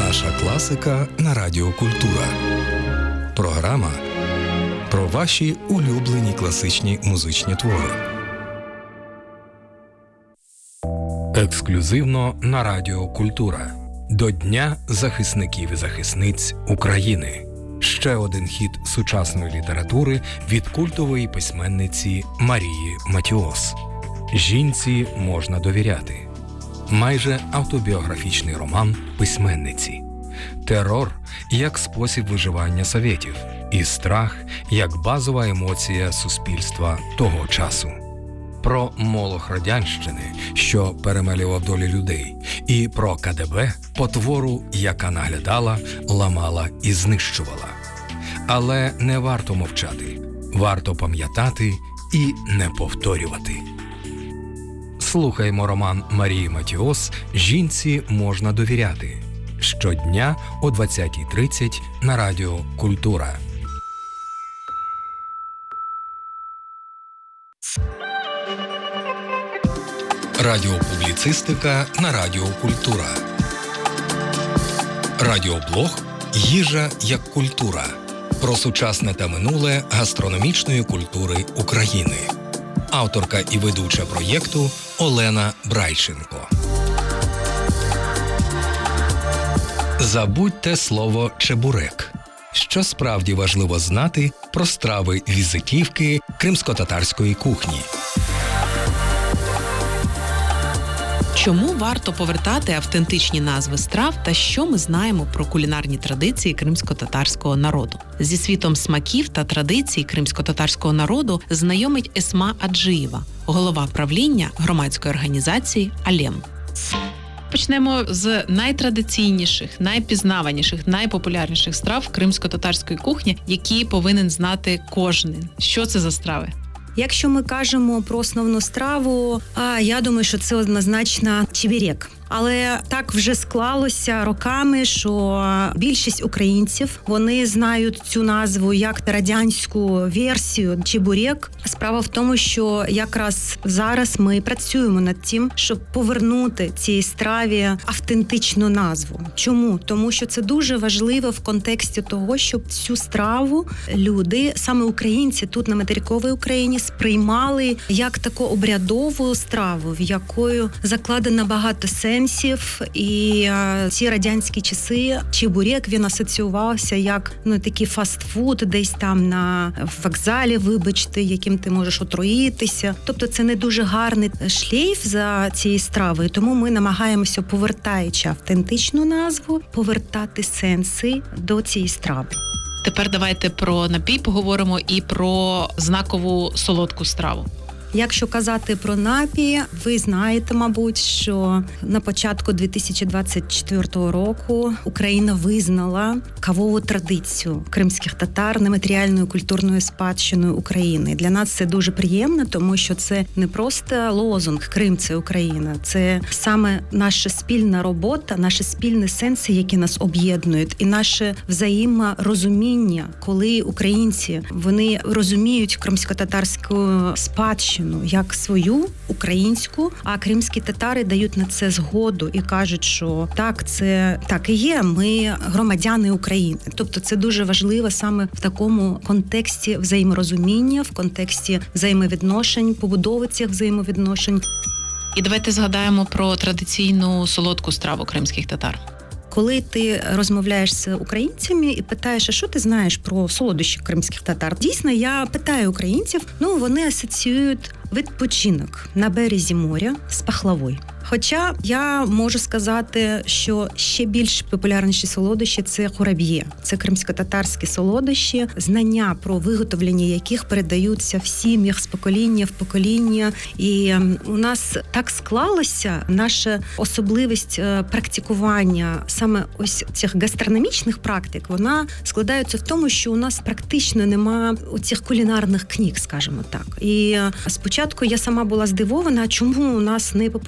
Наша класика на Радіо Культура. Програма про ваші улюблені класичні музичні твори. Ексклюзивно на Радіо Культура. До Дня захисників і захисниць України. Ще один хіт сучасної літератури від культової письменниці Марії Матіос. «Жінці можна довіряти». Майже автобіографічний роман письменниці. Терор як спосіб виживання совєтів і страх як базова емоція суспільства того часу. Про молох радянщини, що перемелював долі людей, і про КДБ, потвору, яка наглядала, ламала і знищувала. Але не варто мовчати, варто пам'ятати і не повторювати. Слухаймо роман Марії Матіос «Жінці можна довіряти» щодня о 20:30 на Радіо Культура. Радіопубліцистика на Радіо Культура. Радіоблог «Їжа як культура» про сучасне та минуле гастрономічної культури України. Авторка і ведуча проєкту Олена Брайченко. Забудьте слово «чебурек». Що справді важливо знати про страви-візитівки кримсько-татарської кухні? Чому варто повертати автентичні назви страв та що ми знаємо про кулінарні традиції кримсько-татарського народу? Зі світом смаків та традицій кримсько-татарського народу знайомить Есма Аджиєва, голова правління громадської організації «Алем». Почнемо з найтрадиційніших, найпізнаваніших, найпопулярніших страв кримсько-татарської кухні, які повинен знати кожен. Що це за страви? Якщо ми кажемо про основну страву, я думаю, що це однозначно чебурек. Але так вже склалося роками, що більшість українців, вони знають цю назву як радянську версію чебурек. Справа в тому, що якраз зараз ми працюємо над тим, щоб повернути цій страві автентичну назву. Чому? Тому що це дуже важливо в контексті того, щоб цю страву люди, саме українці тут на материковій Україні, сприймали як таку обрядову страву, в якою закладено багато сенсів. І ці радянські часи чебурек, він асоціювався як такий фастфуд десь там на вокзалі, вибачте, яким ти можеш отруїтися. Тобто це не дуже гарний шлейф за цією стравою, тому ми намагаємося, повертаючи автентичну назву, повертати сенси до цієї страви. Тепер давайте про напій поговоримо і про знакову солодку страву. Якщо казати про напій, ви знаєте, мабуть, що на початку 2024 року Україна визнала кавову традицію кримських татар нематеріальною культурною спадщиною України. Для нас це дуже приємно, тому що це не просто лозунг «Крим – це Україна». Це саме наша спільна робота, наші спільні сенси, які нас об'єднують, і наше взаєморозуміння, коли українці, вони розуміють кримсько-татарську спадщину як свою, українську, а кримські татари дають на це згоду і кажуть, що так, це так і є, ми громадяни України. Тобто це дуже важливо саме в такому контексті взаєморозуміння, в контексті взаємовідношень, побудови цих взаємовідношень. І давайте згадаємо про традиційну солодку страву кримських татар. Коли ти розмовляєш з українцями і питаєш, а що ти знаєш про солодощі кримських татар? Дійсно, я питаю українців, вони асоціюють відпочинок на березі моря з пахлавою. Хоча я можу сказати, що ще більш популярніші солодощі – це хураб'є. Це кримсько-татарські солодощі, знання про виготовлення яких передаються в сім'ях з покоління в покоління. І у нас так склалося, наша особливість практикування саме ось цих гастрономічних практик, вона складається в тому, що у нас практично нема цих кулінарних книг, скажімо так. І спочатку я сама була здивована, чому у нас не популярна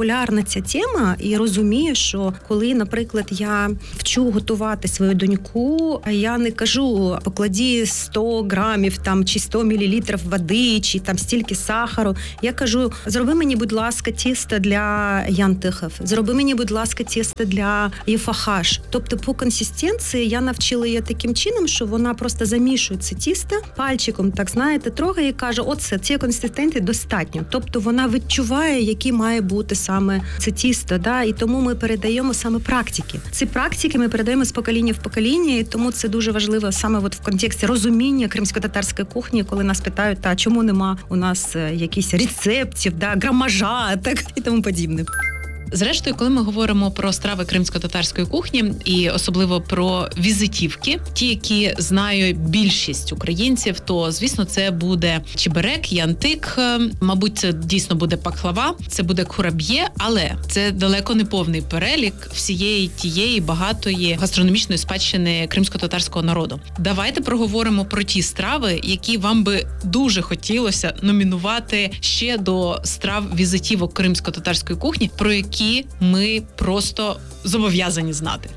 ця тема і розумію, що коли, наприклад, я вчу готувати свою доньку, я не кажу, покладі 100 грамів там, чи 100 мілілітрів води, чи там стільки сахару. Я кажу, зроби мені, будь ласка, тісто для янтихів, зроби мені, будь ласка, тісто для єфахаш. Тобто по консистенції я навчила її таким чином, що вона просто замішує це тісто пальчиком, так знаєте, трогає і каже, оце, цієї консистенції достатньо. Тобто вона відчуває, який має бути саме це тісто, да? І тому ми передаємо саме практики. Ці практики ми передаємо з покоління в покоління, і тому це дуже важливо саме от в контексті розуміння кримсько-татарської кухні, коли нас питають, а чому нема у нас якісь рецептів, да, грамажа, так і тому подібне. Зрештою, коли ми говоримо про страви кримсько-татарської кухні і особливо про візитівки, ті, які знає більшість українців, то, звісно, це буде чеберек, янтик, мабуть, це дійсно буде пахлава, це буде кураб'є, але це далеко не повний перелік всієї тієї багатої гастрономічної спадщини кримсько-татарського народу. Давайте проговоримо про ті страви, які вам би дуже хотілося номінувати ще до страв візитівок кримсько-татарської кухні, про які ми просто зобов'язані знати.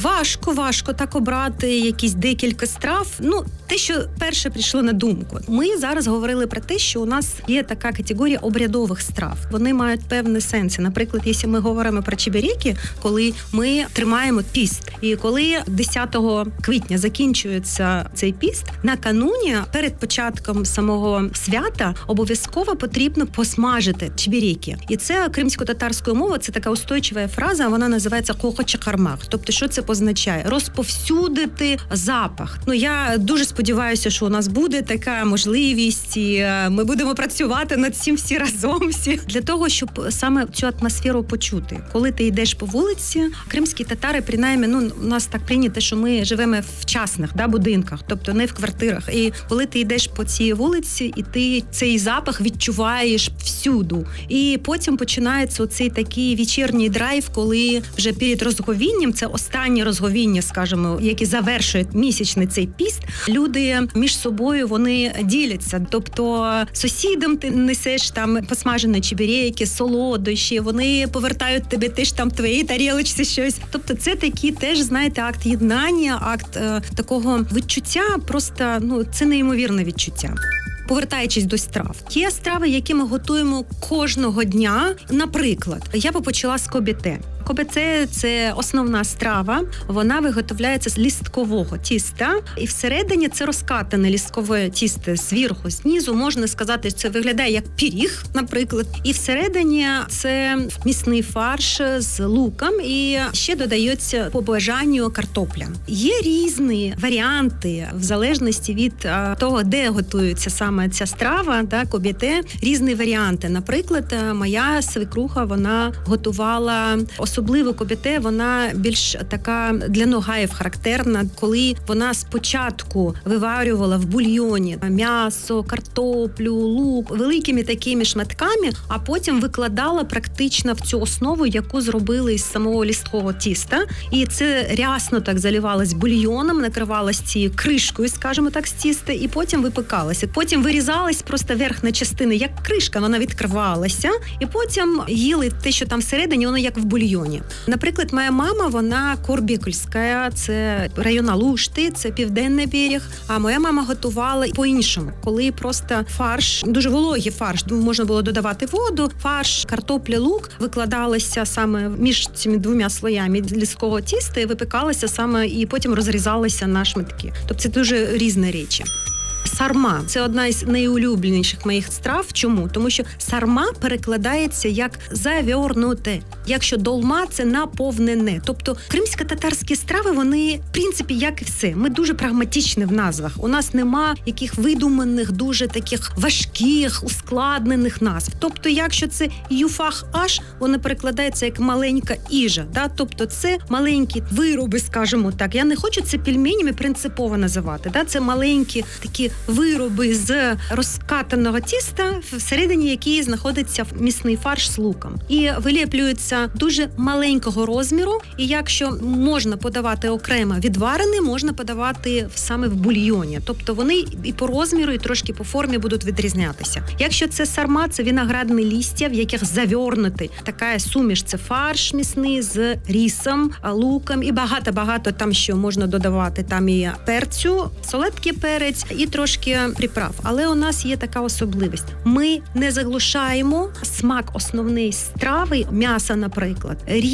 Важко так обрати якісь декілька страв. Те, що перше прийшло на думку. Ми зараз говорили про те, що у нас є така категорія обрядових страв. Вони мають певні сенси. Наприклад, якщо ми говоримо про чебереки, коли ми тримаємо піст. І коли 10 квітня закінчується цей піст, накануні, перед початком самого свята, обов'язково потрібно посмажити чебереки. І це кримсько-татарською мовою, це така устойчива фраза, вона називається кохо-чакармах. Тобто, що це позначає? Розповсюдити запах. Я дуже сподіваюся, що у нас буде така можливість, і ми будемо працювати над цим всі разом, для того, щоб саме цю атмосферу почути. Коли ти йдеш по вулиці, кримські татари, принаймні, у нас так прийнято, що ми живемо в частних будинках, тобто не в квартирах. І коли ти йдеш по цій вулиці, і ти цей запах відчуваєш всюду. І потім починається оцей такий вечірній драйв, коли вже перед розговінням, це останнє розговіння, скажімо, яке завершує місячний цей піст, люди між собою, вони діляться. Тобто сусідам ти несеш там посмажені чебереки, солодощі, вони повертають тебе теж там твоїй тарілочці щось. Тобто це такий теж, знаєте, акт єднання, акт такого відчуття, просто, це неймовірне відчуття. Повертаючись до страв. Є страви, які ми готуємо кожного дня. Наприклад, я би почала з кобєте. Кобєте – це основна страва. Вона виготовляється з лісткового тіста. І всередині це розкатане лісткове тісто зверху, знизу. Можна сказати, що це виглядає як пиріг, наприклад. І всередині це м'ясний фарш з луком. І ще додається по бажанню картопля. Є різні варіанти, в залежності від того, де готується саме ця страва, кобєте. Різні варіанти. Наприклад, моя свекруха, вона готувала особливо кобєте, вона більш така для ногаїв характерна, коли вона спочатку виварювала в бульйоні м'ясо, картоплю, лук великими такими шматками, а потім викладала практично в цю основу, яку зробили із самого лісткового тіста. І це рясно так заливалось бульйоном, накривалось цією кришкою, скажімо так, з тіста, і потім випекалося. Потім вирізалась просто верхня частина, як кришка, вона відкривалася, і потім їли те, що там всередині, воно як в бульйоні. Наприклад, моя мама, вона Корбікульська, це район Алушти, це південний берег, а моя мама готувала по-іншому, коли просто фарш, дуже вологий фарш, можна було додавати воду, фарш, картопля, лук викладалося саме між цими двома слоями лісткового тіста і випекалося саме, і потім розрізалося на шматки. Тобто це дуже різні речі. Сарма – це одна із найулюбленіших моїх страв. Чому? Тому що сарма перекладається як «завернуте». Якщо долма – це наповнене. Тобто кримсько-татарські страви, вони, в принципі, як і все. Ми дуже прагматичні в назвах. У нас нема яких видуманих, дуже таких важких, ускладнених назв. Тобто, якщо це юфах-аш, воно перекладається як маленька їжа. Да? Тобто це маленькі вироби, скажімо так. Я не хочу це пельменями принципово називати. Да? Це маленькі такі вироби з розкатаного тіста, всередині якої знаходиться м'ясний фарш з луком. І виліплюються дуже маленького розміру, і якщо можна подавати окремо відварений, можна подавати саме в бульйоні. Тобто вони і по розміру, і трошки по формі будуть відрізнятися. Якщо це сарма, це виноградні листя, в яких завернутий така суміш. Це фарш м'ясний з рисом, луком і багато там, що можна додавати. Там і перцю, солодкий перець і трошки приправ. Але у нас є така особливість. Ми не заглушаємо смак основної страви, м'яса, наприклад,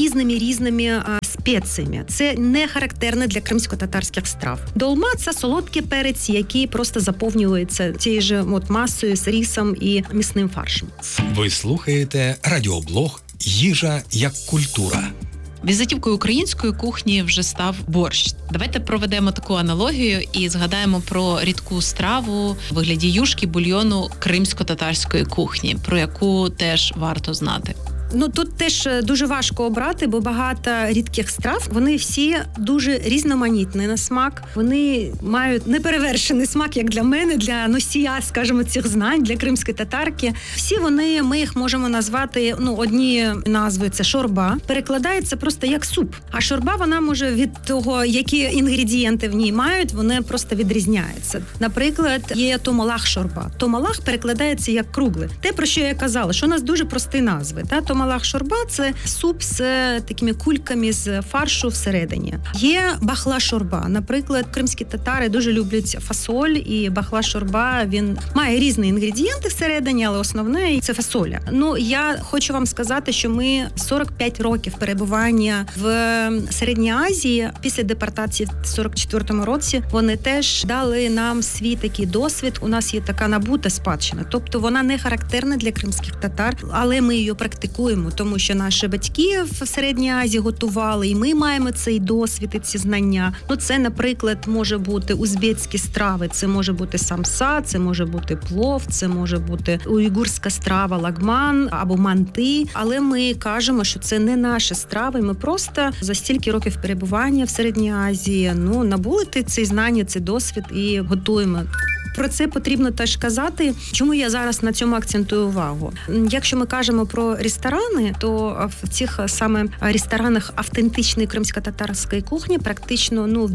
різними спеціями. Це не характерне для кримсько-татарських страв. Долма – це солодкий перець, який просто заповнюється тією ж масою з рисом і м'ясним фаршем. Ви слухаєте радіоблог «Їжа як культура». Візитівкою української кухні вже став борщ. Давайте проведемо таку аналогію і згадаємо про рідку страву в вигляді юшки, бульйону кримсько-татарської кухні, про яку теж варто знати. Тут теж дуже важко обрати, бо багато рідких страв, вони всі дуже різноманітні на смак. Вони мають неперевершений смак, як для мене, для носія, скажімо, цих знань, для кримської татарки. Всі вони, ми їх можемо назвати, одні назви – це шорба. Перекладається просто як суп. А шорба, вона може від того, які інгредієнти в ній мають, вони просто відрізняються. Наприклад, є томалах шорба. Томалах перекладається як круглий. Те, про що я казала, що у нас дуже прості назви. Томалах шорба – це суп з такими кульками з фаршу всередині. Є бахла шорба. Наприклад, кримські татари дуже люблять фасоль, і бахла шорба, він має різні інгредієнти всередині, але основне – це фасоля. Я хочу вам сказати, що ми 45 років перебування в Середній Азії, після депортації в 44-му році, вони теж дали нам свій такий досвід. У нас є така набута спадщина. Тобто вона не характерна для кримських татар, але ми її практикуємо, тому що наші батьки в Середній Азії готували, і ми маємо цей досвід і ці знання. Це, наприклад, може бути узбецькі страви, це може бути самса, це може бути плов, це може бути уйгурська страва лагман або манти, але ми кажемо, що це не наші страви, ми просто за стільки років перебування в Середній Азії, набули ці знання, цей досвід і готуємо. Про це потрібно теж казати, чому я зараз на цьому акцентую увагу. Якщо ми кажемо про ресторани, то в цих саме ресторанах автентичної кримсько-татарської кухні практично в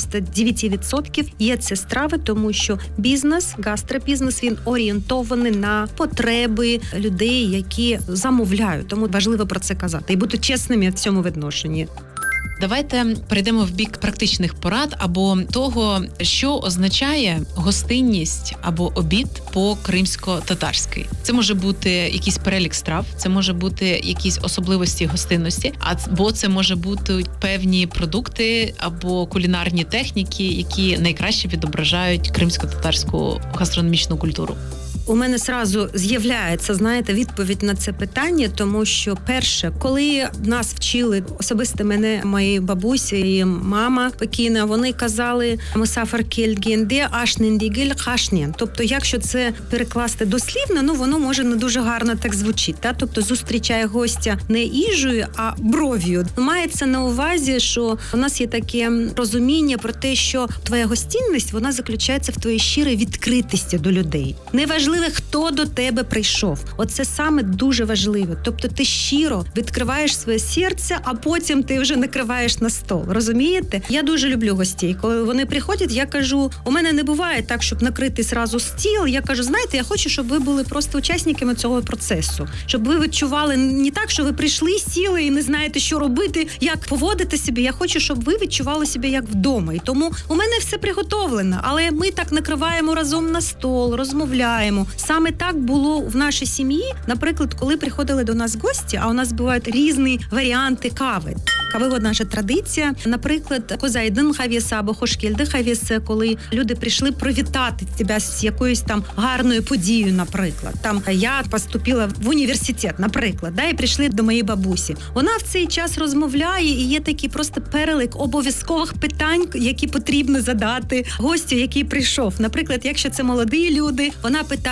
99% є ці страви, тому що бізнес, гастробізнес, він орієнтований на потреби людей, які замовляють. Тому важливо про це казати і бути чесними в цьому відношенні. Давайте перейдемо в бік практичних порад або того, що означає гостинність або обід по-кримсько-татарськи. Це може бути якийсь перелік страв, це може бути якісь особливості гостинності, або це може бути певні продукти або кулінарні техніки, які найкраще відображають кримсько-татарську гастрономічну культуру. У мене зразу з'являється, відповідь на це питання, тому що перше, коли нас вчили, особисто мене, мої бабусі і мама покійна, вони казали «Мусафар кельгенде ашнендігель хашнен». Тобто, якщо це перекласти дослівно, воно може не дуже гарно так звучить. Тобто, зустрічає гостя не їжею, а бров'ю. Мається на увазі, що у нас є таке розуміння про те, що твоя гостинність, вона заключається в твоїй щирій відкритості до людей. Неважливо, хто до тебе прийшов. Оце саме дуже важливо. Тобто ти щиро відкриваєш своє серце, а потім ти вже накриваєш на стол. Розумієте? Я дуже люблю гостей. Коли вони приходять, я кажу, у мене не буває так, щоб накрити зразу стіл. Я кажу, я хочу, щоб ви були просто учасниками цього процесу. Щоб ви відчували не так, що ви прийшли, сіли і не знаєте, що робити, як поводити себе. Я хочу, щоб ви відчували себе як вдома. І тому у мене все приготовлено. Але ми так накриваємо разом на стол, розмовляємо. Саме так було в нашій сім'ї. Наприклад, коли приходили до нас гості, а у нас бувають різні варіанти кави. Кавова наша традиція. Наприклад, козайдин хавіса або хошкільди хавіса, коли люди прийшли привітати тебе з якоюсь там гарною подією, наприклад. Там я поступила в університет, наприклад, і прийшли до моєї бабусі. Вона в цей час розмовляє, і є такий просто перелік обов'язкових питань, які потрібно задати гостю, який прийшов. Наприклад, якщо це молоді люди, вона питає,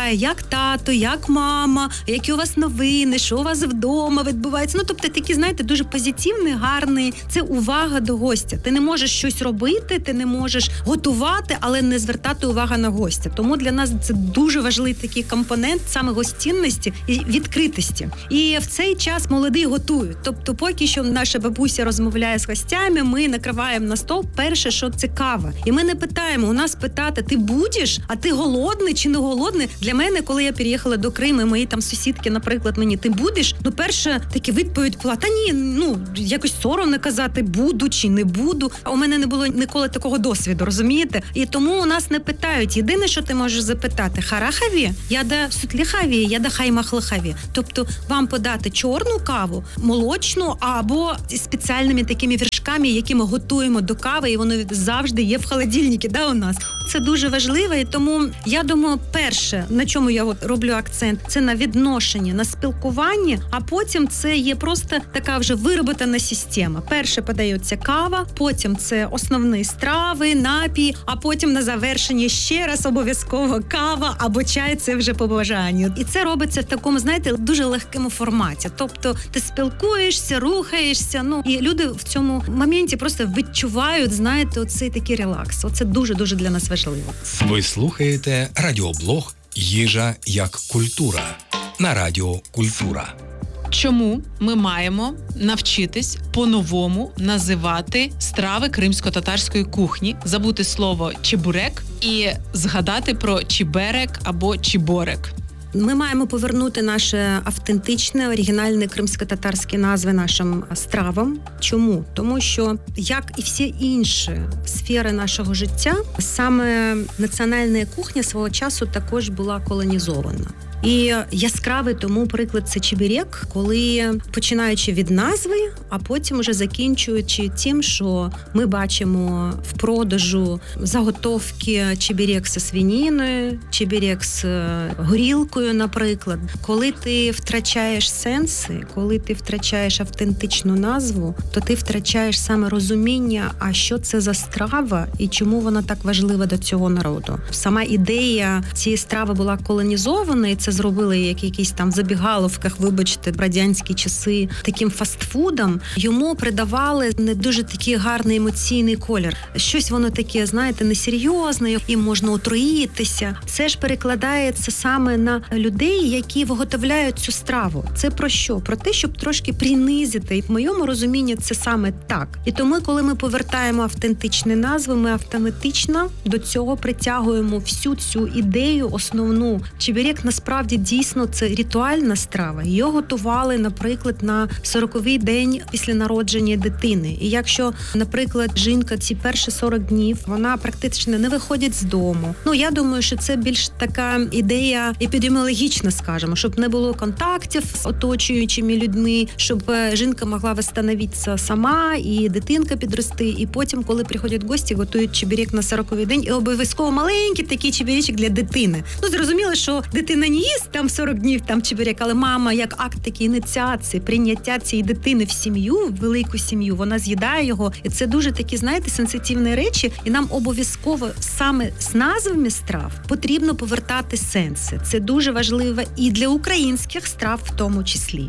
питає, як тато, як мама, які у вас новини, що у вас вдома відбувається. Тобто такі, знаєте, дуже позитивний, гарний. Це увага до гостя. Ти не можеш щось робити, ти не можеш готувати, але не звертати увагу на гостя. Тому для нас це дуже важливий такий компонент саме гостинності і відкритості. І в цей час молоді готують. Тобто поки що наша бабуся розмовляє з гостями, ми накриваємо на стол. Перше, що це кава. І ми не питаємо, у нас питати, ти будеш, а ти голодний чи не голодний? Для мене, коли я переїхала до Криму, мої там сусідки, наприклад, мені, ти будеш? Перша таки відповідь була, та ні, якось соромно казати, буду чи не буду. А у мене не було ніколи такого досвіду, розумієте? І тому у нас не питають. Єдине, що ти можеш запитати, харахаві, яда сутліхаві, яда хаймахлихаві. Тобто вам подати чорну каву, молочну або спеціальними такими вершками, які ми готуємо до кави, і воно завжди є в холодильнику, у нас. Це дуже важливо, і тому я думаю, перше, на чому я роблю акцент, це на відношенні, на спілкуванні, а потім це є просто така вже вироботана система. Перше подається кава, потім це основні страви, напій, а потім на завершення ще раз обов'язково кава або чай, це вже по бажанню. І це робиться в такому, знаєте, дуже легкому форматі. Тобто ти спілкуєшся, рухаєшся, і люди в цьому моменті просто відчувають, знаєте, оцей такий релакс. Оце дуже-дуже для нас важливо. Ви слухаєте радіоблог «Їжа як культура» на Радіо Культура. Чому ми маємо навчитись по-новому називати страви кримсько-татарської кухні, забути слово чебурек і згадати про чіберек або чіборек? Ми маємо повернути наше автентичне, оригінальне кримсько-татарські назви нашим стравам. Чому? Тому що, як і всі інші сфери нашого життя, саме національна кухня свого часу також була колонізована. І яскравий тому приклад це чебурек, коли починаючи від назви, а потім уже закінчуючи тим, що ми бачимо в продажу заготовки чебурек зі свининою, чебурек з горілкою, наприклад. Коли ти втрачаєш сенси, коли ти втрачаєш автентичну назву, то ти втрачаєш саме розуміння, а що це за страва і чому вона так важлива до цього народу. Сама ідея цієї страви була колонізована, і це зробили як якісь там в забігаловках, вибачте, в радянські часи, таким фастфудом. Йому придавали не дуже такий гарний емоційний колір. Щось воно таке, знаєте, несерйозне, їм можна отруїтися. Це ж перекладається саме на людей, які виготовляють цю страву. Це про що? Про те, щоб трошки принизити. І в моєму розумінні це саме так. І тому, коли ми повертаємо автентичні назви, ми автоматично до цього притягуємо всю цю ідею основну. Чебурек насправді дійсно це ритуальна страва. Її готували, наприклад, на 40-й день після народження дитини. І якщо, наприклад, жінка ці перші 40 днів, вона практично не виходить з дому. Я думаю, що це більш така ідея епідеміологічна, скажімо, щоб не було контактів з оточуючими людьми, щоб жінка могла встановитися сама і дитинка підрости. І потім, коли приходять гості, готують чебурек на 40-й день і обов'язково маленький такий чебуречок для дитини. Зрозуміло, що дитина не їсть там 40 днів там чебурек, але мама як акт такої ініціації, прийняття цієї дитини в сім'ю, в велику сім'ю, вона з'їдає його. І це дуже такі, знаєте, сенситивні речі. І нам обов'язково саме з назвами страв потрібно повертати сенси. Це дуже важливо і для українських страв в тому числі.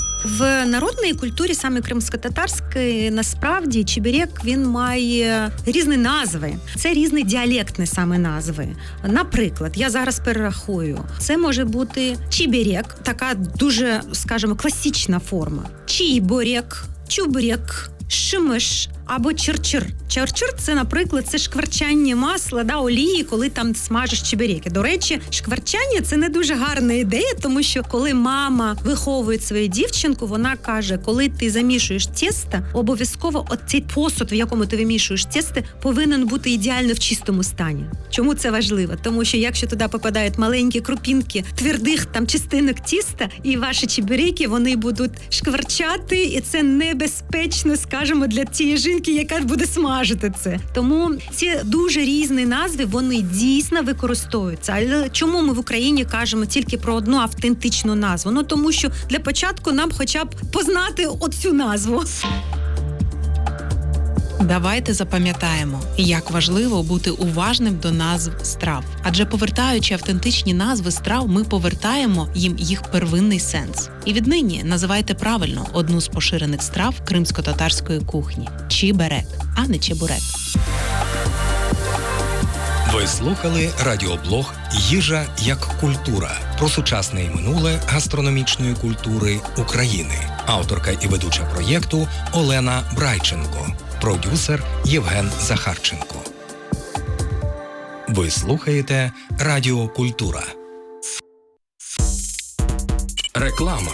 В народній культурі, саме кримсько-татарської, насправді чебурек, він має різні назви. Це різні діалектні саме назви. Наприклад, я зараз перерахую. Це може бути чебурек, така дуже, скажімо, класична форма. Чібурек, чубурек, шимиш або чирчир. Чирчир – це, наприклад, це шкварчання масла, олії, коли там смажиш чебуреки. До речі, шкварчання – це не дуже гарна ідея, тому що коли мама виховує свою дівчинку, вона каже, коли ти замішуєш тісто, обов'язково цей посуд, в якому ти вимішуєш тісто, повинен бути ідеально в чистому стані. Чому це важливо? Тому що якщо туди попадають маленькі крупінки твердих там частинок тіста, і ваші чебуреки, вони будуть шкварчати, і це небезпечно, скажімо, для тієї жінки, яка буде смажити це. Тому ці дуже різні назви, вони дійсно використовуються. Але чому ми в Україні кажемо тільки про одну автентичну назву? Тому що для початку нам хоча б познати оцю назву. Давайте запам'ятаємо, як важливо бути уважним до назв страв. Адже повертаючи автентичні назви страв, ми повертаємо їм їх первинний сенс. І віднині називайте правильно одну з поширених страв кримсько-татарської кухні – чіберек, а не чебурек. Ви слухали радіоблог «Їжа як культура» про сучасне і минуле гастрономічної культури України. Авторка і ведуча проєкту Олена Брайченко. Продюсер Євген Захарченко. Ви слухаєте Радіо Культура. Реклама.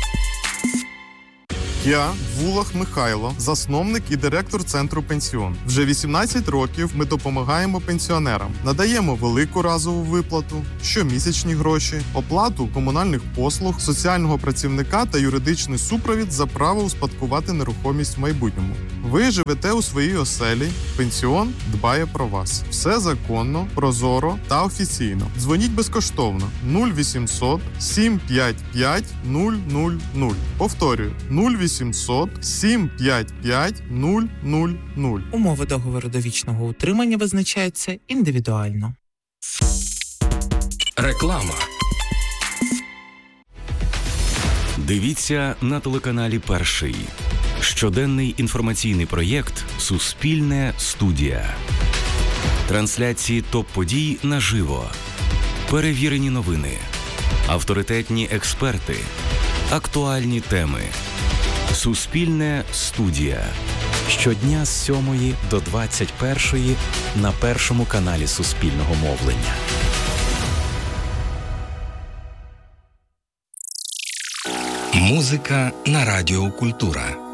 Я Вулах Михайло, засновник і директор центру «Пенсіон». Вже 18 років ми допомагаємо пенсіонерам. Надаємо велику разову виплату, щомісячні гроші, оплату комунальних послуг, соціального працівника та юридичний супровід за право успадкувати нерухомість в майбутньому. Ви живете у своїй оселі, «Пенсіон» дбає про вас. Все законно, прозоро та офіційно. Дзвоніть безкоштовно 0800 755 000. Повторюю, 0800 755 000. Умови договору довічного утримання визначаються індивідуально. Реклама. Дивіться на телеканалі «Перший». Щоденний інформаційний проєкт «Суспільне студія». Трансляції топ-подій наживо. Перевірені новини. Авторитетні експерти. Актуальні теми. «Суспільне студія». Щодня з 7 до 21 на Першому каналі Суспільного мовлення. Музика на Радіо Культура.